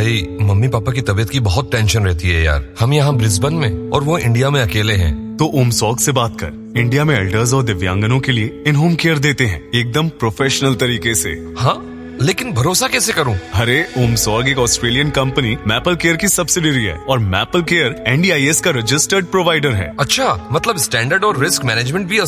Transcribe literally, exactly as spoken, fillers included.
भाई mummy papa की तबीयत की बहुत टेंशन रहती है यार। हम यहाँ ब्रिस्बेन में और वो इंडिया में अकेले हैं। तो उमसॉग से बात कर। इंडिया में एल्डर्स और दिव्यांगनों के लिए इन होम केयर देते हैं एकदम प्रोफेशनल तरीके से। हाँ, लेकिन भरोसा कैसे करूं? अरे उमसॉग एक ऑस्ट्रेलियन कंपनी मैपल केयर की सब्सिडियरी है और maple care N D I S का रजिस्टर्ड प्रोवाइडर है। अच्छा, मतलब स्टैंडर्ड और रिस्क मैनेजमेंट भी